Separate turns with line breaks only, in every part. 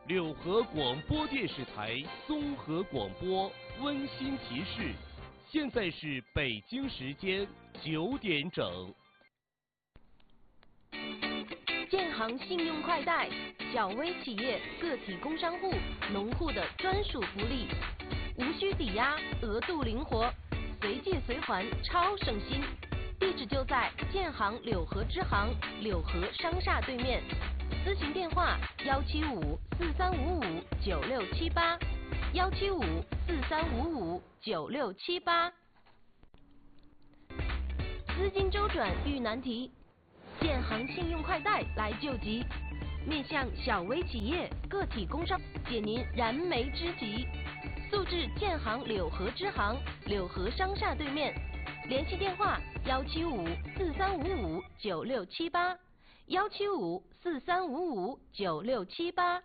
柳河广播电视台综合广播温馨提示：现在是北京时间9点整。
建行信用快贷，小微企业、个体工商户、农户的专属福利，无需抵押，额度灵活，随借随还，超省心。地址就在建行柳河支行柳河商厦对面。咨询电话175-4355-9678，175-4355-9678。资金周转遇难题，建行信用快贷来救急，面向小微企业、个体工商，解您燃眉之急。速至建行柳河支行柳河商厦对面，联系电话175-4355-9678，175-4355-9678。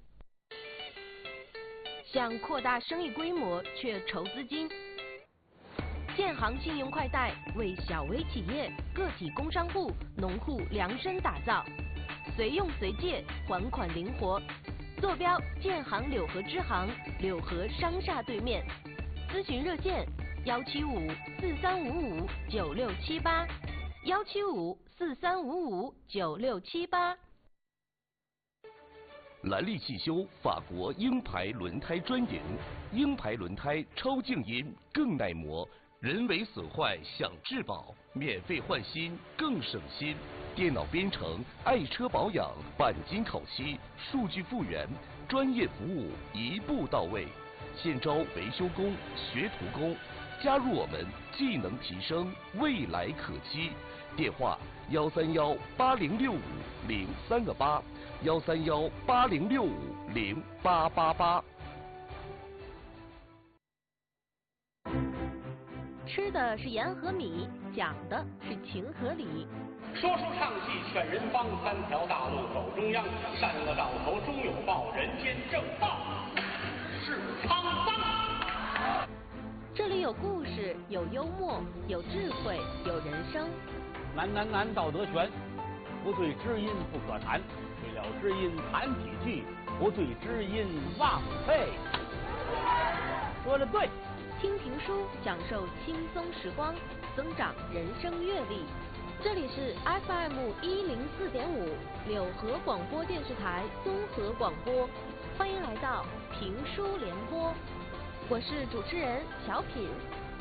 想扩大生意规模却筹资金，建行信用快贷为小微企业、个体工商户、农户量身打造，随用随借，还款灵活。坐标建行柳河支行柳河商厦对面，咨询热线175-4355-9678，175-4355-9678。
兰利汽修法国鹰牌轮胎专营，鹰牌轮胎超静音，更耐磨，人为损坏享质保，免费换新更省心。电脑编程，爱车保养，钣金烤漆，数据复原，专业服务一步到位。现招维修工、学徒工，加入我们，技能提升，未来可期。电话131-8065038，131-806508888。
吃的是盐和米，讲的是情和理。
说书唱戏劝人方，3条大路走中央，善恶到头终有报，人间正道是沧桑。
这里有故事，有幽默，有智慧，有人生。
难道德全，不对知音不可谈，对了知音谈几句，不对知音忘废。说得对。
听评书，享受轻松时光，增长人生阅历。这里是 FM104.5 柳河广播电视台综合广播，欢迎来到评书联播，我是主持人小品。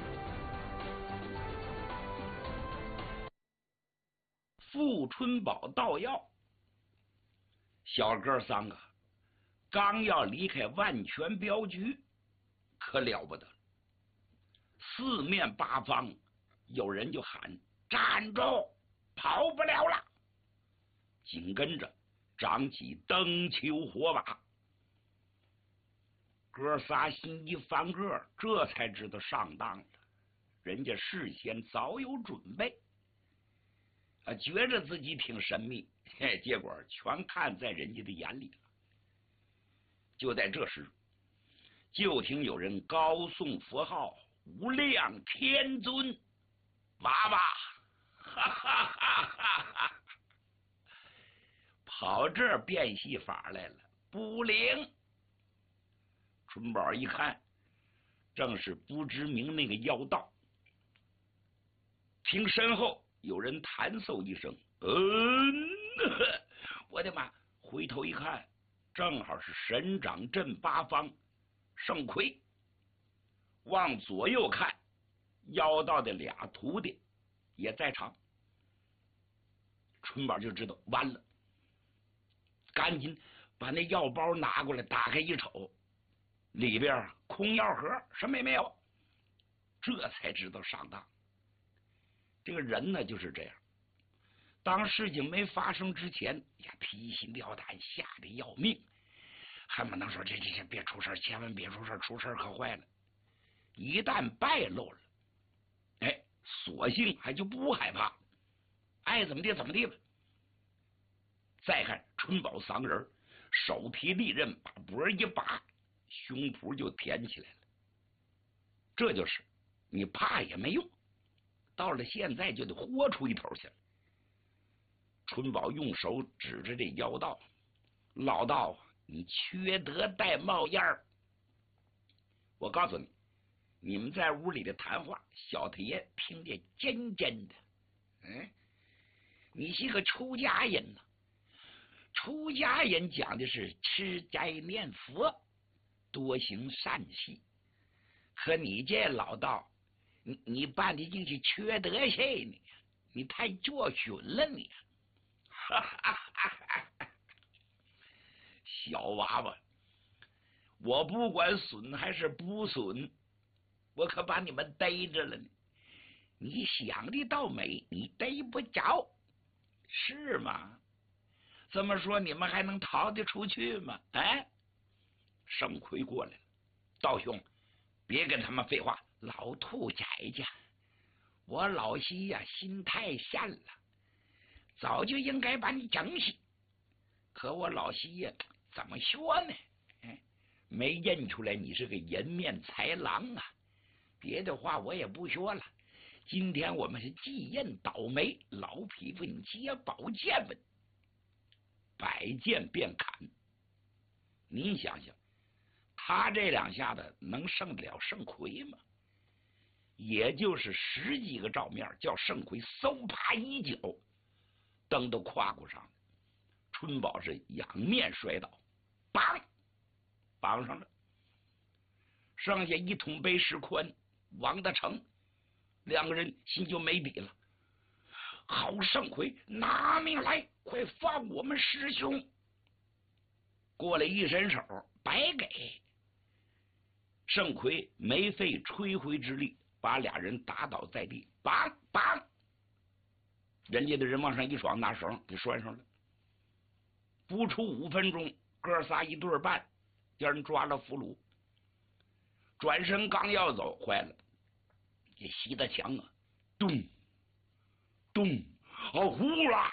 富春宝盗药，小哥3个刚要离开万全镖局，可了不得了，四面八方有人就喊站住，跑不了了。紧跟着张起灯球火把，哥仨心一翻个，这才知道上当了。人家事先早有准备，觉着自己挺神秘，结果全看在人家的眼里了。就在这时，就听有人高诵佛号，无量天尊娃娃，哈哈哈哈哈！跑这儿变戏法来了，不灵。春宝一看，正是不知名那个妖道。听身后有人弹奏一声，我的妈！回头一看，正好是神掌镇八方圣魁。往左右看，妖道的俩徒弟也在场。春宝就知道完了，赶紧把那药包拿过来，打开一瞅，里边空药盒，什么也没有。这才知道上当。这个人呢就是这样，当事情没发生之前呀，提心吊胆，吓得要命，恨不能说这别出事，千万别出事，出事可坏了。一旦败露了，索性还就不害怕，爱怎么地怎么地吧。再看春宝3个人，手提利刃，把脖一拔，胸脯就填起来了。这就是你怕也没用，到了现在就得豁出一头去了。春宝用手指着这妖道，老道你缺德带冒烟儿！我告诉你，你们在屋里的谈话，小太爷听得真的。你是个出家人呐，出家人讲的是吃斋念佛，多行善事。和你这老道，你办的竟是缺德事呢？你太作蠢了你！小娃娃，我不管损还是不损，我可把你们逮着了呢。你想的倒美，你逮不着，是吗？这么说你们还能逃得出去吗？盛奎过来了，道兄，别跟他们废话。老兔崽子，我老西呀，心太善了，早就应该把你整死。可我老西呀，怎么说呢？没认出来你是个人面豺狼啊！别的话我也不说了。今天我们是祭认倒霉，老匹夫你接宝剑问，百剑便砍。您想想，他这两下子能胜得了盛奎吗？也就是10几个照面，叫盛奎嗖啪一脚蹬到胯骨上，春宝是仰面摔倒，绑上了。剩下一桶背石宽、王大成两个人心就没底了。好盛奎，拿命来，快放我们师兄！过来一伸手，白给。盛奎没费吹灰之力，把俩人打倒在地，绑！人家的人往上一爽，拿绳给拴上了。不出5分钟，哥仨一对半，叫人抓了俘虏。转身刚要走，坏了，这西大强啊，咚，呼啦，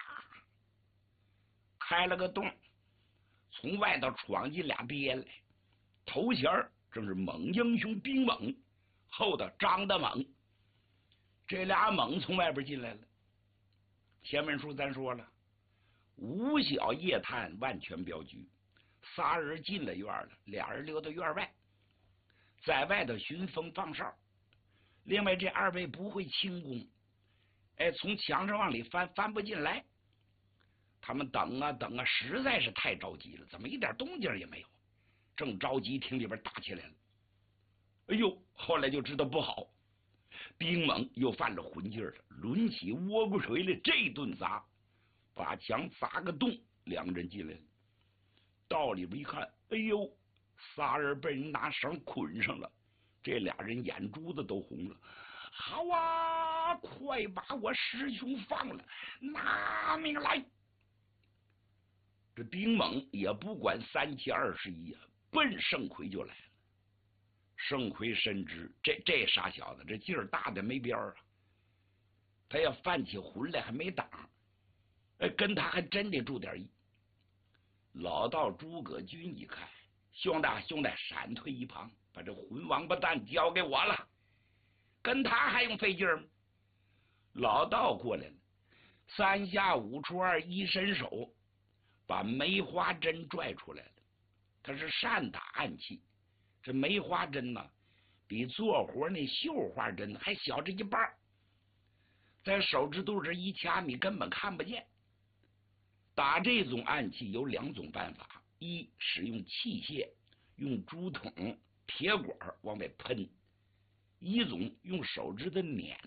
开了个洞，从外头闯进俩爹来。头前正是猛英雄丁猛，后头张大猛。这俩猛从外边进来了。前面书咱说了，五小夜探，万全镖局，仨人进了院了，俩人留到院外，在外头巡风放哨。另外这2位不会轻功，从墙上往里翻不进来。他们等啊，实在是太着急了，怎么一点动静也没有？正着急，厅里边打起来了。哎呦，后来就知道不好，丁猛又犯了浑劲了，抡起倭瓜锤来，这顿砸，把墙砸个洞，两个人进来了。到里边一看，哎呦，仨人被人拿绳捆上了，这俩人眼珠子都红了。好啊，快把我师兄放了，拿命来！这丁猛也不管3七21啊，奔盛奎就来了。盛奎深知这傻小子这劲儿大的没边儿啊，他要犯起浑来还没挡，跟他还真得注点意。老道诸葛均一看，兄弟，闪退一旁，把这混王八蛋交给我了，跟他还用费劲吗？老道过来了，3下5除2，一伸手，把梅花针拽出来了。他是善打暗器，这梅花针呢，比做活那绣花针还小这一半，在手指肚这一掐，你根本看不见。打这种暗器有2种办法：一，使用器械，用竹筒、铁管往外喷；一种用手指的捻。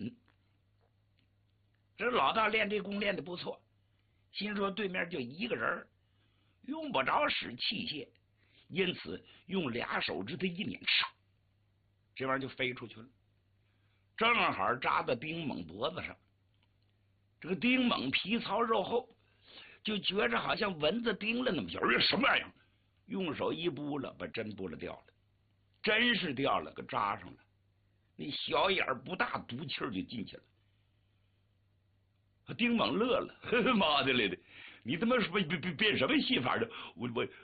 这老道练这功练的不错，心说对面就一个人，用不着使器械，因此用2手指头一捻，这玩意儿就飞出去了，正好扎到丁猛脖子上。这个丁猛皮糙肉厚，就觉着好像蚊子叮了那么小，什么玩意儿？用手一拨了，把针拨了掉了，真是掉了，给扎上了。那小眼不大，毒气就进去了。丁猛乐了，妈的来的，你他妈是变什么戏法的？我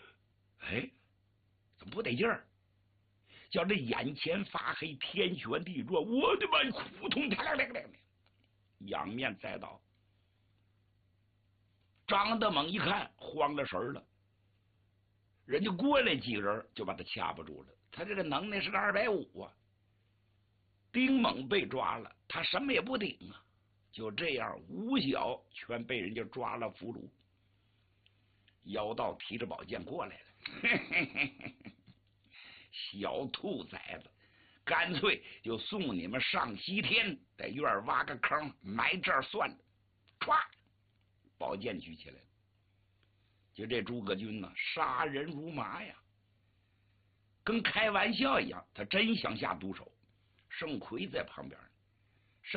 怎么不得劲儿？叫这眼前发黑，天旋地转，我的妈，扑通亮亮，仰面栽倒。张大猛一看，慌了神了， 人家过来几个人就把他掐不住了。他这个能耐是个250啊。丁猛被抓了，他什么也不顶啊。就这样，吴晓全被人家抓了俘虏。姚道提着宝剑过来了，小兔崽子，干脆就送你们上西天，在院挖个坑埋这儿算了。唰，宝剑举起来了。就这诸葛均呢，杀人如麻呀，跟开玩笑一样，他真想下毒手。盛奎在旁边